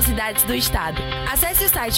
cidades do estado. Acesse o site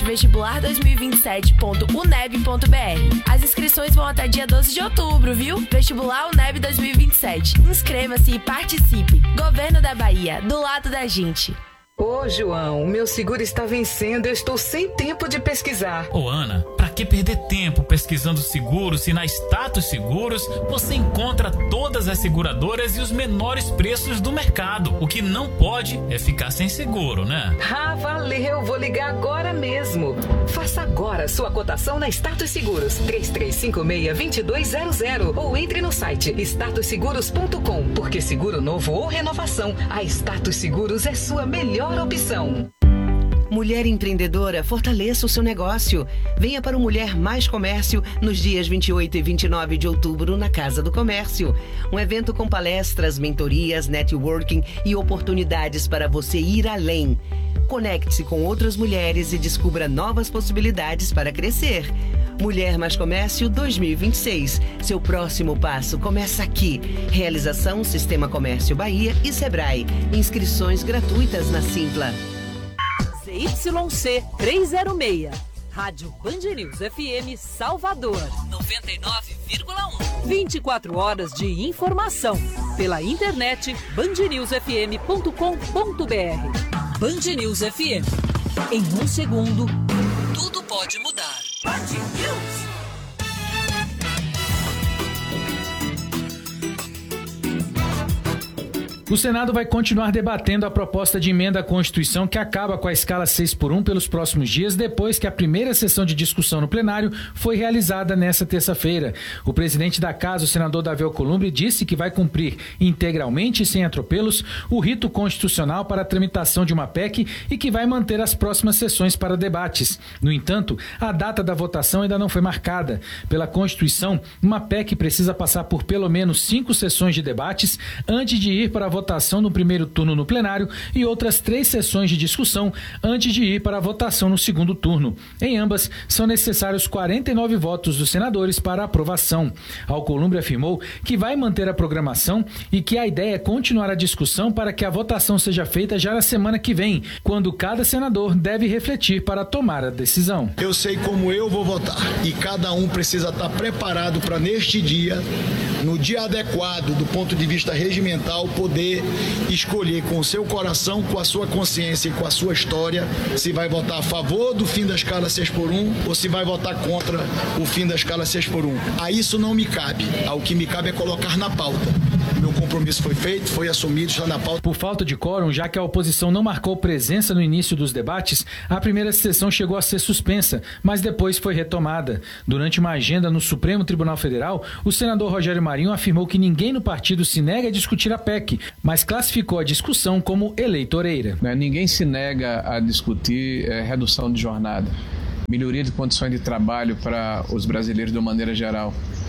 vestibular2027.uneb.br. As inscrições vão até dia 12 de outubro, viu? Vestibular UNEB 2027. Inscreva-se e participe. Governo da Bahia, do lado da gente. Ô, João, meu seguro está vencendo, eu estou sem tempo de pesquisar. Ô, Ana, pra que perder tempo pesquisando seguros se na Status Seguros você encontra todas as seguradoras e os menores preços do mercado? O que não pode é ficar sem seguro, né? Ah, valeu, vou ligar agora mesmo. Faça agora sua cotação na Status Seguros, 3356-2200 ou entre no site statusseguros.com, porque seguro novo ou renovação, a Status Seguros é sua melhor opção. Mulher empreendedora, fortaleça o seu negócio. Venha para o Mulher Mais Comércio nos dias 28 e 29 de outubro na Casa do Comércio. Um evento com palestras, mentorias, networking e oportunidades para você ir além. Conecte-se com outras mulheres e descubra novas possibilidades para crescer. Mulher Mais Comércio 2026. Seu próximo passo começa aqui. Realização Sistema Comércio Bahia e Sebrae. Inscrições gratuitas na Simpla. ZYC 306. Rádio Band News FM Salvador. 99,1. 24 horas de informação. Pela internet bandnewsfm.com.br. Band News FM. Em um segundo, tudo pode mudar. Band News. O Senado vai continuar debatendo a proposta de emenda à Constituição que acaba com a escala 6x1 pelos próximos dias, depois que a primeira sessão de discussão no plenário foi realizada nesta terça-feira. O presidente da Casa, o senador Davi Alcolumbre, disse que vai cumprir integralmente e sem atropelos o rito constitucional para a tramitação de uma PEC e que vai manter as próximas sessões para debates. No entanto, a data da votação ainda não foi marcada. Pela Constituição, uma PEC precisa passar por pelo menos 5 sessões de debates antes de ir para a votação no primeiro turno no plenário e outras 3 sessões de discussão antes de ir para a votação no segundo turno. Em ambas, são necessários 49 votos dos senadores para a aprovação. Alcolumbre afirmou que vai manter a programação e que a ideia é continuar a discussão para que a votação seja feita já na semana que vem, quando cada senador deve refletir para tomar a decisão. Eu sei como eu vou votar e cada um precisa estar preparado para neste dia, no dia adequado do ponto de vista regimental, poder escolher com o seu coração, com a sua consciência e com a sua história, se vai votar a favor do fim da escala 6x1 ou se vai votar contra o fim da escala 6x1. A isso não me cabe. Ao que me cabe é colocar na pauta. Meu compromisso foi feito, foi assumido, está na pauta. Por falta de quórum, já que a oposição não marcou presença no início dos debates, a primeira sessão chegou a ser suspensa, mas depois foi retomada. Durante uma agenda no Supremo Tribunal Federal, o senador Rogério Marinho afirmou que ninguém no partido se nega a discutir a PEC, mas classificou a discussão como eleitoreira. Ninguém se nega a discutir redução de jornada, melhoria de condições de trabalho para os brasileiros de uma maneira geral.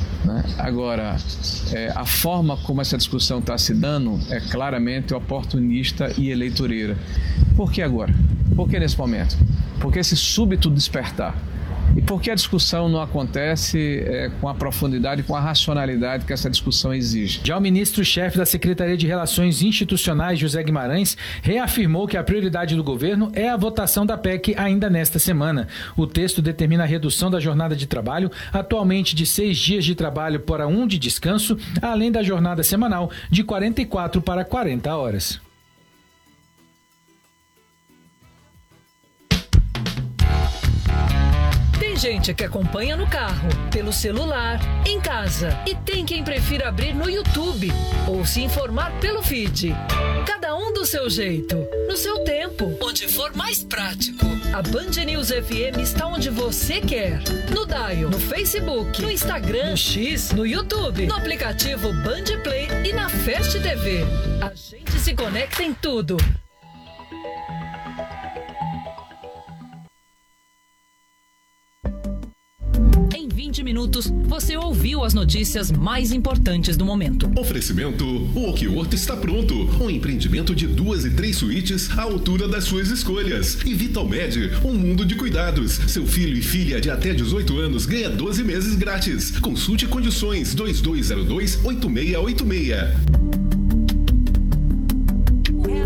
Agora, a forma como essa discussão está se dando é claramente oportunista e eleitoreira. Por que agora? Por que nesse momento? Por que esse súbito despertar? E por que a discussão não acontece com a profundidade, com a racionalidade que essa discussão exige? Já o ministro-chefe da Secretaria de Relações Institucionais, José Guimarães, reafirmou que a prioridade do governo é a votação da PEC ainda nesta semana. O texto determina a redução da jornada de trabalho, atualmente de 6 dias de trabalho para 1 de descanso, além da jornada semanal de 44 para 40 horas. Tem gente que acompanha no carro, pelo celular, em casa. E tem quem prefira abrir no YouTube ou se informar pelo feed. Cada um do seu jeito, no seu tempo, onde for mais prático. A Band News FM está onde você quer. No Dial, no Facebook, no Instagram, no X, no YouTube, no aplicativo Band Play e na Fast TV. A gente se conecta em tudo. Em 20 minutos, você ouviu as notícias mais importantes do momento. Oferecimento: o Okiworth está pronto. Um empreendimento de 2 e 3 suítes à altura das suas escolhas. E Vitalmed, um mundo de cuidados. Seu filho e filha de até 18 anos ganha 12 meses grátis. Consulte condições 2202-8686. Reto da verdade.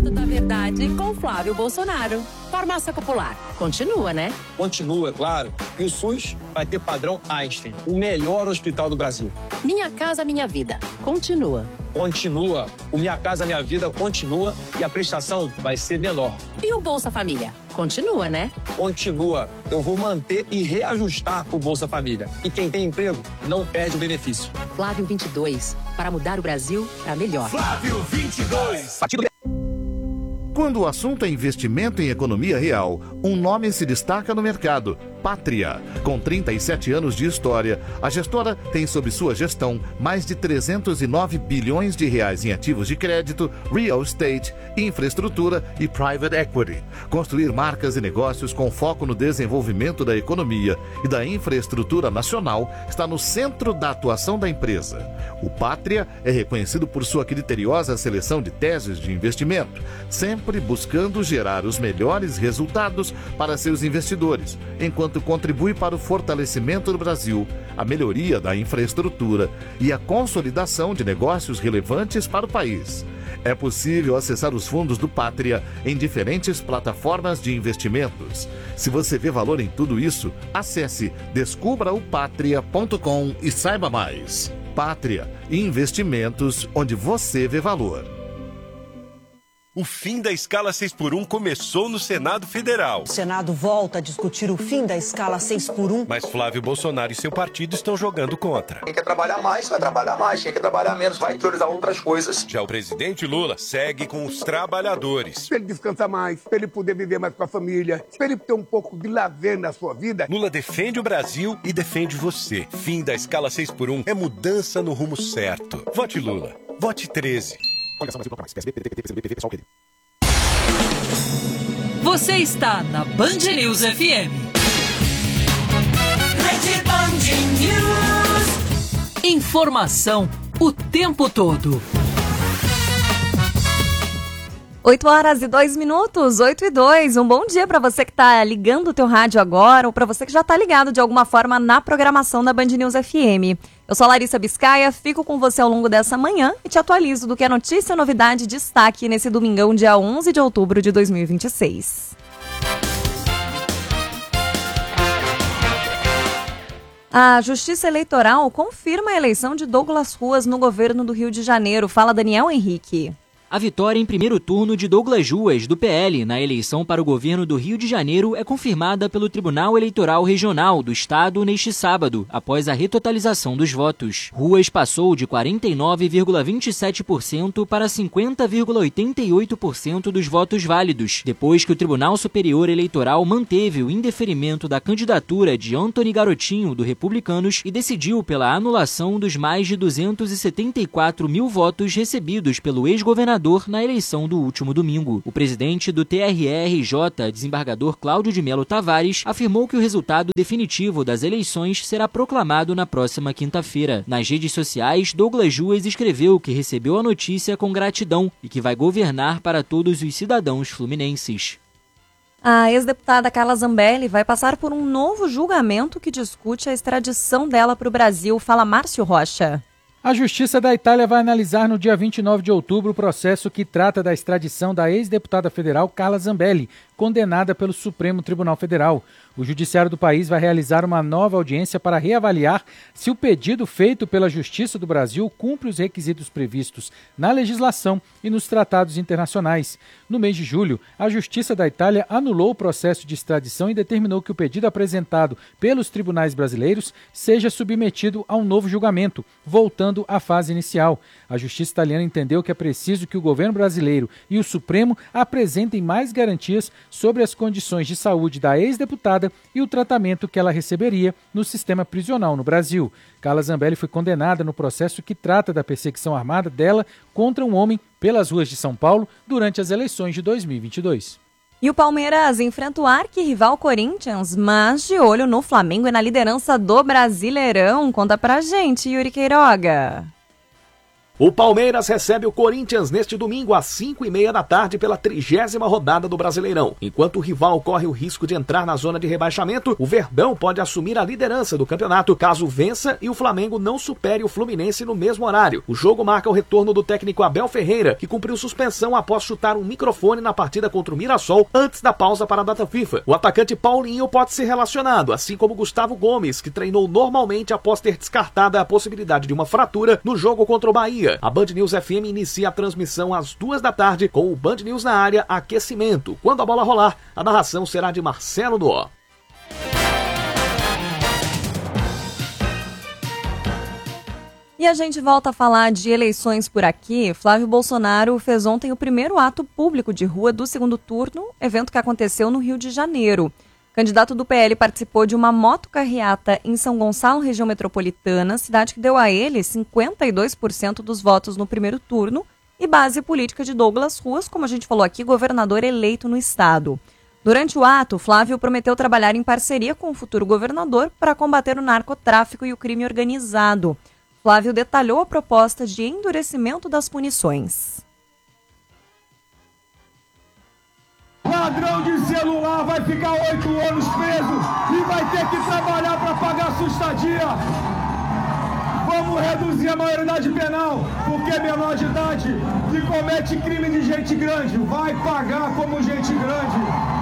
cidade com Flávio Bolsonaro. Farmácia Popular. Continua, né? Continua, é claro. E o SUS vai ter padrão Einstein, o melhor hospital do Brasil. Minha Casa Minha Vida. Continua. Continua. O Minha Casa Minha Vida continua e a prestação vai ser menor. E o Bolsa Família? Continua, né? Continua. Eu vou manter e reajustar o Bolsa Família. E quem tem emprego não perde o benefício. Flávio 22. Para mudar o Brasil para melhor. Flávio 22. Quando o assunto é investimento em economia real, um nome se destaca no mercado: Pátria. Com 37 anos de história, a gestora tem sob sua gestão mais de 309 bilhões de reais em ativos de crédito, real estate, infraestrutura e private equity. Construir marcas e negócios com foco no desenvolvimento da economia e da infraestrutura nacional está no centro da atuação da empresa. O Pátria é reconhecido por sua criteriosa seleção de teses de investimento, sempre buscando gerar os melhores resultados para seus investidores, enquanto contribui para o fortalecimento do Brasil, a melhoria da infraestrutura e a consolidação de negócios relevantes para o país. É possível acessar os fundos do Pátria em diferentes plataformas de investimentos. Se você vê valor em tudo isso, acesse descubraopatria.com e saiba mais. Pátria, investimentos onde você vê valor. O fim da escala 6x1 começou no Senado Federal. O Senado volta a discutir o fim da escala 6x1. Mas Flávio Bolsonaro e seu partido estão jogando contra. Quem quer trabalhar mais, vai trabalhar mais. Quem quer trabalhar menos, vai priorizar outras coisas. Já o presidente Lula segue com os trabalhadores. Para ele descansar mais, para ele poder viver mais com a família, para ele ter um pouco de lazer na sua vida. Lula defende o Brasil e defende você. Fim da escala 6x1 é mudança no rumo certo. Vote Lula. Vote 13. Você está na Band News FM. Rede Band News. Informação o tempo todo. 8h02, 8h02. Um bom dia para você que está ligando o teu rádio agora ou para você que já está ligado de alguma forma na programação da Band News FM. Eu sou a Larissa Biscaia, fico com você ao longo dessa manhã e te atualizo do que é notícia, novidade e destaque nesse domingão, dia 11 de outubro de 2026. A Justiça Eleitoral confirma a eleição de Douglas Ruas no governo do Rio de Janeiro. Fala, Daniel Henrique. A vitória em primeiro turno de Douglas Ruas, do PL, na eleição para o governo do Rio de Janeiro é confirmada pelo Tribunal Eleitoral Regional do Estado neste sábado, após a retotalização dos votos. Ruas passou de 49,27% para 50,88% dos votos válidos, depois que o Tribunal Superior Eleitoral manteve o indeferimento da candidatura de Antony Garotinho, do Republicanos, e decidiu pela anulação dos mais de 274 mil votos recebidos pelo ex-governador na eleição do último domingo. O presidente do TRE-RJ, desembargador Cláudio de Melo Tavares, afirmou que o resultado definitivo das eleições será proclamado na próxima quinta-feira. Nas redes sociais, Douglas Ruas escreveu que recebeu a notícia com gratidão e que vai governar para todos os cidadãos fluminenses. A ex-deputada Carla Zambelli vai passar por um novo julgamento que discute a extradição dela para o Brasil. Fala, Márcio Rocha. A Justiça da Itália vai analisar no dia 29 de outubro o processo que trata da extradição da ex-deputada federal Carla Zambelli, condenada pelo Supremo Tribunal Federal. O Judiciário do país vai realizar uma nova audiência para reavaliar se o pedido feito pela Justiça do Brasil cumpre os requisitos previstos na legislação e nos tratados internacionais. No mês de julho, a Justiça da Itália anulou o processo de extradição e determinou que o pedido apresentado pelos tribunais brasileiros seja submetido a um novo julgamento, voltando à fase inicial. A Justiça italiana entendeu que é preciso que o governo brasileiro e o Supremo apresentem mais garantias sobre as condições de saúde da ex-deputada e o tratamento que ela receberia no sistema prisional no Brasil. Carla Zambelli foi condenada no processo que trata da perseguição armada dela contra um homem pelas ruas de São Paulo durante as eleições de 2022. E o Palmeiras enfrenta o arquirrival Corinthians, mas de olho no Flamengo e na liderança do Brasileirão. Conta pra gente, Yuri Queiroga. O Palmeiras recebe o Corinthians neste domingo às 5h30 da tarde pela 30ª rodada do Brasileirão. Enquanto o rival corre o risco de entrar na zona de rebaixamento, o Verdão pode assumir a liderança do campeonato caso vença e o Flamengo não supere o Fluminense no mesmo horário. O jogo marca o retorno do técnico Abel Ferreira, que cumpriu suspensão após chutar um microfone na partida contra o Mirassol antes da pausa para a data FIFA. O atacante Paulinho pode ser relacionado, assim como Gustavo Gomes, que treinou normalmente após ter descartado a possibilidade de uma fratura no jogo contra o Bahia. A Band News FM inicia a transmissão às 2 da tarde com o Band News na área Aquecimento. Quando a bola rolar, a narração será de Marcelo Duó. E a gente volta a falar de eleições por aqui. Flávio Bolsonaro fez ontem o primeiro ato público de rua do segundo turno, evento que aconteceu no Rio de Janeiro. O candidato do PL participou de uma motocarreata em São Gonçalo, região metropolitana, cidade que deu a ele 52% dos votos no primeiro turno e base política de Douglas Ruas, como a gente falou aqui, governador eleito no estado. Durante o ato, Flávio prometeu trabalhar em parceria com o futuro governador para combater o narcotráfico e o crime organizado. Flávio detalhou a proposta de endurecimento das punições. Ladrão de celular vai ficar 8 anos preso e vai ter que trabalhar para pagar sua estadia. Vamos reduzir a maioridade penal, porque menor de idade que comete crime de gente grande vai pagar como gente grande.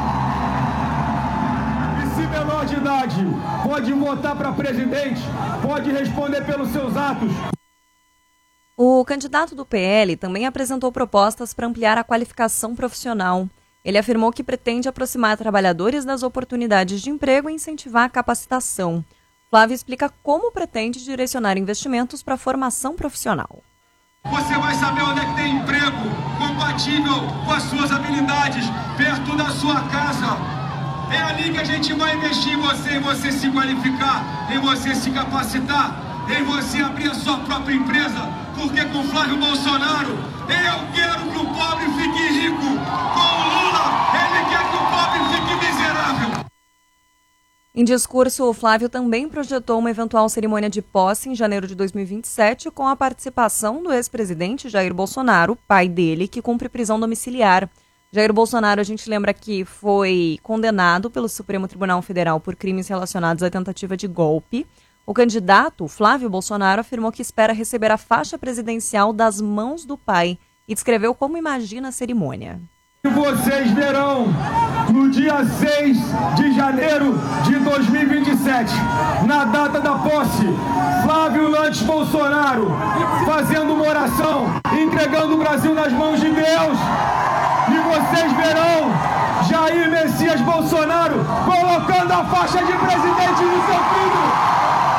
E se menor de idade pode votar para presidente, pode responder pelos seus atos. O candidato do PL também apresentou propostas para ampliar a qualificação profissional. Ele afirmou que pretende aproximar trabalhadores das oportunidades de emprego e incentivar a capacitação. Flávio explica como pretende direcionar investimentos para a formação profissional. Você vai saber onde é que tem emprego compatível com as suas habilidades, perto da sua casa. É ali que a gente vai investir em você se qualificar, em você se capacitar, em você abrir a sua própria empresa. Porque com Flávio Bolsonaro, eu quero que o pobre fique rico. Com o Lula, ele quer que o pobre fique miserável. Em discurso, o Flávio também projetou uma eventual cerimônia de posse em janeiro de 2027 com a participação do ex-presidente Jair Bolsonaro, pai dele, que cumpre prisão domiciliar. Jair Bolsonaro, a gente lembra que foi condenado pelo Supremo Tribunal Federal por crimes relacionados à tentativa de golpe. O candidato, Flávio Bolsonaro, afirmou que espera receber a faixa presidencial das mãos do pai e descreveu como imagina a cerimônia. Vocês verão no dia 6 de janeiro de 2027, na data da posse, Flávio Lantes Bolsonaro fazendo uma oração, entregando o Brasil nas mãos de Deus. E vocês verão Jair Messias Bolsonaro colocando a faixa de presidente no seu filho.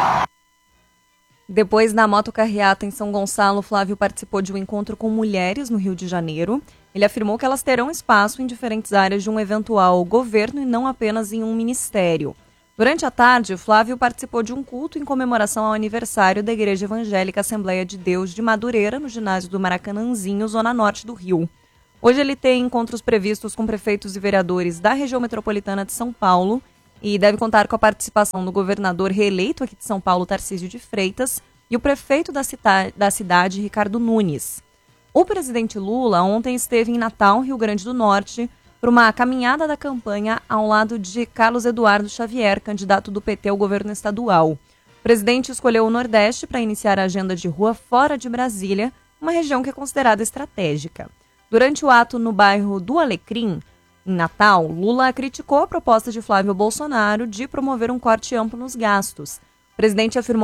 Depois da motocarreata em São Gonçalo, Flávio participou de um encontro com mulheres no Rio de Janeiro. Ele afirmou que elas terão espaço em diferentes áreas de um eventual governo e não apenas em um ministério. Durante a tarde, Flávio participou de um culto em comemoração ao aniversário da Igreja Evangélica Assembleia de Deus de Madureira, no ginásio do Maracanãzinho, zona norte do Rio. Hoje ele tem encontros previstos com prefeitos e vereadores da região metropolitana de São Paulo e deve contar com a participação do governador reeleito aqui de São Paulo, Tarcísio de Freitas, e o prefeito da cidade, Ricardo Nunes. O presidente Lula ontem esteve em Natal, Rio Grande do Norte, para uma caminhada da campanha ao lado de Carlos Eduardo Xavier, candidato do PT ao governo estadual. O presidente escolheu o Nordeste para iniciar a agenda de rua fora de Brasília, uma região que é considerada estratégica. Durante o ato no bairro do Alecrim, em Natal, Lula criticou a proposta de Flávio Bolsonaro de promover um corte amplo nos gastos. O presidente afirmou